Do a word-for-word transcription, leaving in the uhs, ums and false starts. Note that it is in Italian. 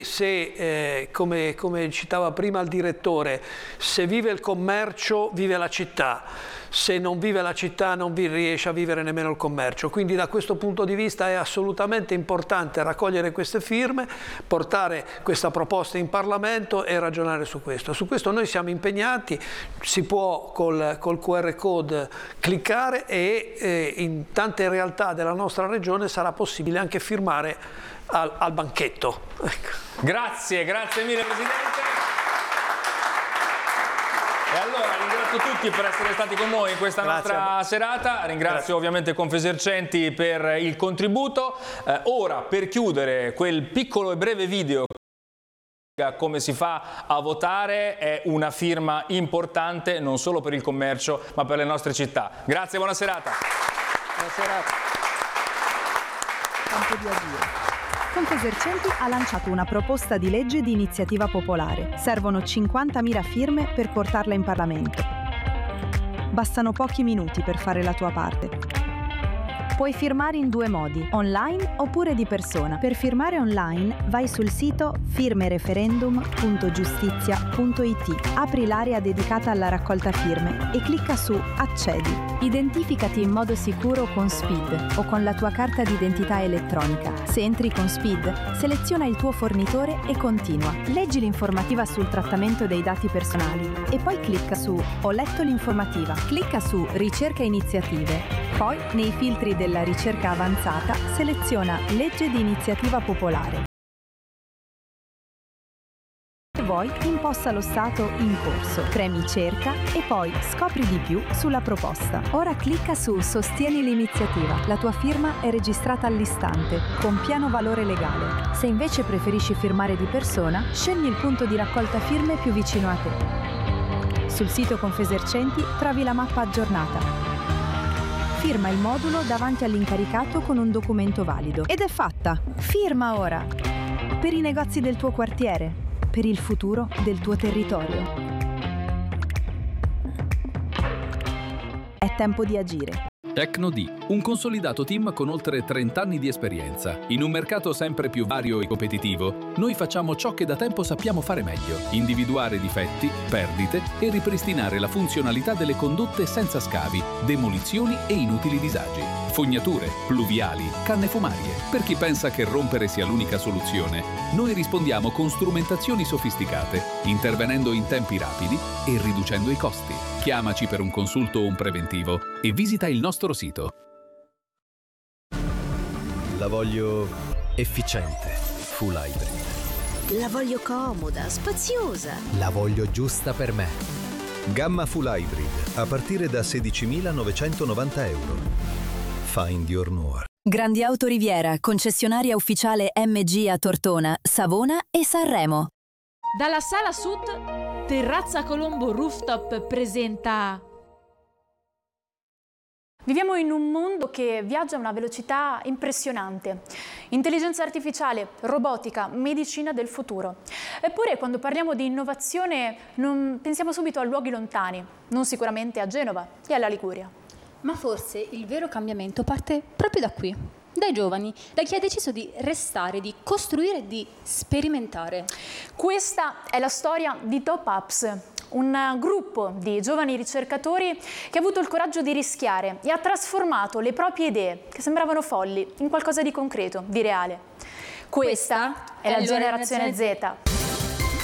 Se, eh, come, come citava prima il direttore, se vive il commercio, vive la città. Se non vive la città, non vi riesce a vivere nemmeno il commercio. Quindi da questo punto di vista è assolutamente importante raccogliere queste firme, portare questa proposta in Parlamento e ragionare su questo. Su questo noi siamo impegnati, si può col, col Q R code cliccare e eh, in tante realtà della nostra regione sarà possibile anche firmare al, al banchetto. Grazie, grazie mille Presidente. E allora ringrazio tutti per essere stati con noi in questa grazie nostra serata, ringrazio grazie. ovviamente Confesercenti per il contributo. Eh, ora per chiudere quel piccolo e breve video come si fa a votare è una firma importante non solo per il commercio ma per le nostre città. Grazie, buona serata. Buona serata. Tempo di agire. Confesercenti ha lanciato una proposta di legge di iniziativa popolare. Servono cinquantamila firme per portarla in Parlamento. Bastano pochi minuti per fare la tua parte. Puoi firmare in due modi, online oppure di persona. Per firmare online vai sul sito firmereferendum punto giustizia punto it, apri l'area dedicata alla raccolta firme e clicca su Accedi. Identificati in modo sicuro con SPID o con la tua carta d'identità elettronica. Se entri con SPID, seleziona il tuo fornitore e continua. Leggi l'informativa sul trattamento dei dati personali e poi clicca su Ho letto l'informativa. Clicca su Ricerca iniziative. Poi, nei filtri della ricerca avanzata, seleziona Legge di iniziativa popolare. Se vuoi, imposta lo stato in corso, premi cerca e poi scopri di più sulla proposta. Ora clicca su Sostieni l'iniziativa. La tua firma è registrata all'istante, con pieno valore legale. Se invece preferisci firmare di persona, scegli il punto di raccolta firme più vicino a te. Sul sito Confesercenti trovi la mappa aggiornata. Firma il modulo davanti all'incaricato con un documento valido. Ed è fatta! Firma ora! Per i negozi del tuo quartiere, per il futuro del tuo territorio. È tempo di agire. Tecnodi, un consolidato team con oltre trenta anni di esperienza. In un mercato sempre più vario e competitivo, noi facciamo ciò che da tempo sappiamo fare meglio: individuare difetti, perdite e ripristinare la funzionalità delle condotte senza scavi, demolizioni e inutili disagi. Fognature, pluviali, canne fumarie. Per chi pensa che rompere sia l'unica soluzione, noi rispondiamo con strumentazioni sofisticate, intervenendo in tempi rapidi e riducendo i costi. Chiamaci per un consulto o un preventivo e visita il nostro sito. La voglio efficiente, full hybrid. La voglio comoda, spaziosa. La voglio giusta per me. Gamma full hybrid a partire da sedicimilanovecentonovanta euro. Find your more. Grandi Auto Riviera, concessionaria ufficiale M G a Tortona, Savona e Sanremo. Dalla Sala Sud, Terrazza Colombo Rooftop presenta... Viviamo in un mondo che viaggia a una velocità impressionante. Intelligenza artificiale, robotica, medicina del futuro. Eppure quando parliamo di innovazione non pensiamo subito a luoghi lontani, non sicuramente a Genova e alla Liguria. Ma forse il vero cambiamento parte proprio da qui, dai giovani, da chi ha deciso di restare, di costruire e di sperimentare. Questa è la storia di Top Apps, un gruppo di giovani ricercatori che ha avuto il coraggio di rischiare e ha trasformato le proprie idee, che sembravano folli, in qualcosa di concreto, di reale. Questa, Questa è la generazione Z.